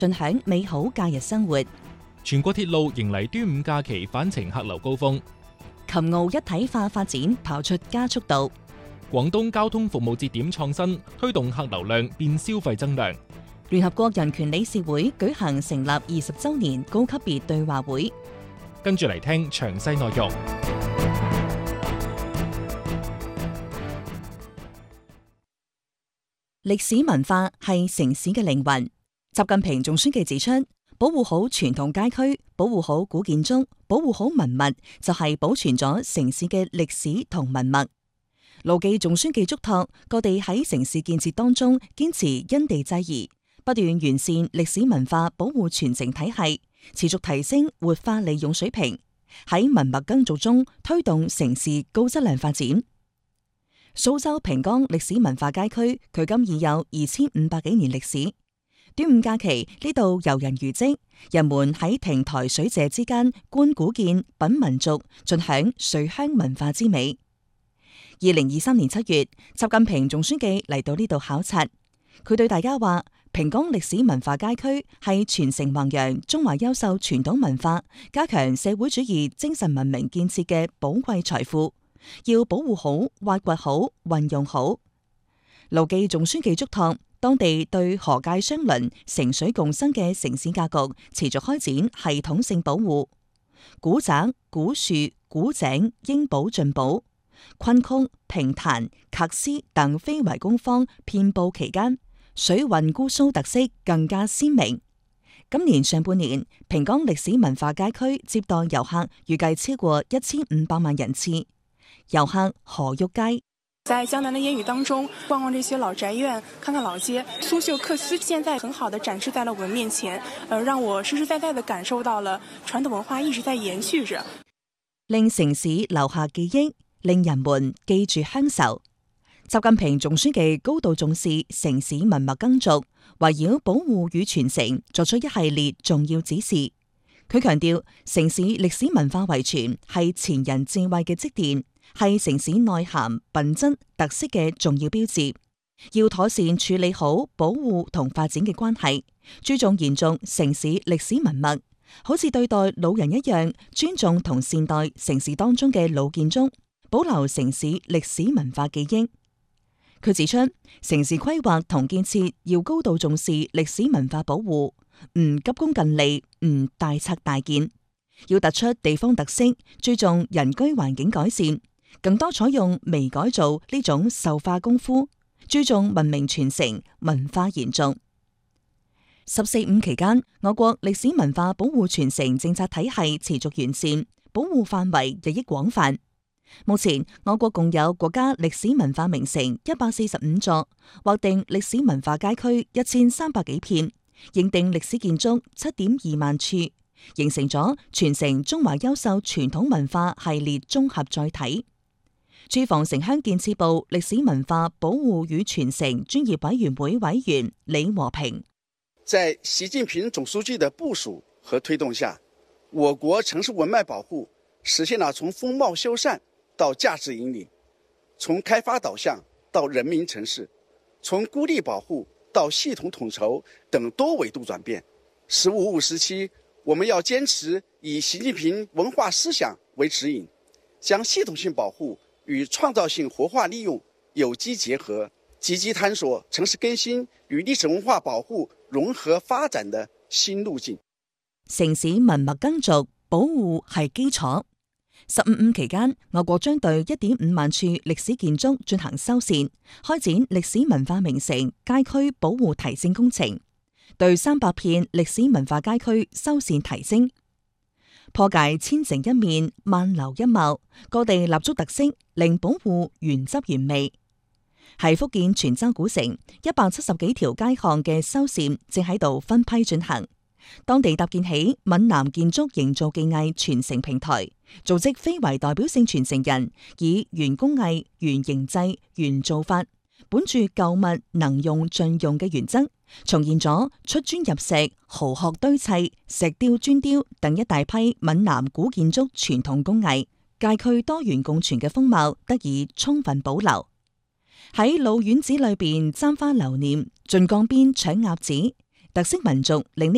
盡享美好假日生活。 全國鐵路迎嚟端午假期返程客流高峰， 琴澳一體化發展跑出加速度。 廣東交通服務節點創新，推動客流量變消費增量。 聯合國人權理事會舉行成立20週年高級別對話會。 跟住嚟聽詳細內容。 歷史文化係城市嘅靈魂。習近平總書記指出，保護好傳統街區，保護好古建築，保護好文物，就係保存咗城市嘅歷史同文脈。牢記總書記囑託，各地喺城市建設當中堅持因地制宜，不斷完善歷史文化保護傳承體系，持續提升活化利用水平，喺文物耕種中推動城市高質量發展。蘇州平江歷史文化街區，距今已有2500幾年歷史。端午假期呢度遊人如織，人們喺亭台水榭之間觀古建、品民俗，盡享水鄉文化之美。2023年7月，習近平總書記嚟到呢度考察，佢對大家話：平江歷史文化街區係傳承弘揚中華優秀傳統文化、加強社會主義精神文明建設嘅寶貴財富。要保護好、挖掘好、運用好。牢記總書記囑託，當地對河界相鄰、城水共生嘅城市格局持續開展系統性保護。古宅、古樹、古井應保盡保，昆曲、評彈、笳詩等非遺工坊遍佈其間，水韻姑蘇特色更加鮮明。今年上半年，平江歷史文化街區接待遊客預計超過1500萬人次。遊客何玉佳在江南的煙雨當中逛逛這些老宅院，看看老街，蘇繡緅絲現在很好的展示在了我們面前，讓我實實在在的感受到了傳統文化一直在延續着， 令城市留下記憶，令人們記住鄉愁。習近平總書記高度重視城市文物耕種，圍繞保護與傳承作出一系列重要指示。佢強調，城市歷史文化遺傳係前人智慧嘅積澱，係城市內涵、品質、特色嘅重要標誌。要妥善處理好保護同發展嘅關係，注重延續城市歷史文物，好似對待老人一樣，尊重同善待城市當中嘅老建築，保留城市歷史文化記憶。佢指出，城市規劃同建設要高度重視歷史文化保護，唔急功近利，唔大拆大建，要突出地方特色，注重人居環境改善，更多採用微改造呢種獸化功夫，注重文明傳承、文化延續。14.5期間，我國歷史文化保護傳承政策體系持續完善，保護範圍日益廣泛。目前，我國共有國家歷史文化名城145座，劃定歷史文化街區1300幾片，認定歷史建築7.2萬處，形成咗傳承中華優秀傳統文化系列綜合載體。住房城鄉建設部歷史文化保護與傳承專業委員會委員李和平： 在習近平總書記的部署和推動下，我國城市文脈保護實現了從風貌修繕到價值引領，從開發導向到人民城市，從孤立保護到系統統籌等多維度轉變。15.5時期，我們要堅持以習近平文化思想為指引，將系統性保護與創造性活化利用有機結合，積極探索城市更新與歷史文化保護融合發展的新路徑。 城市文物耕種保護係基礎。15.5期間，我國將對1.5萬處歷史建築進行修繕，開展歷史文化名城街區保護提升工程，對300片歷史文化街區修繕提升。破解千城一面、萬樓一貌，各地立足特色，令保護原汁原味。喺福建泉州古城170幾條街巷嘅修繕正喺度分批進行。當地搭建起閩南建築營造技藝傳承平台，組織非遺代表性傳承人，以原工藝、原形制、原做法，本住舊物能用盡用嘅原則，重現咗出磚入石、蠔殼堆砌、石雕磚雕等一大批閩南古建築傳統工藝，街區多元共存嘅風貌得以充分保留。喺老院子裏邊簪花留念，晉江邊搶鴨子，特色民族令呢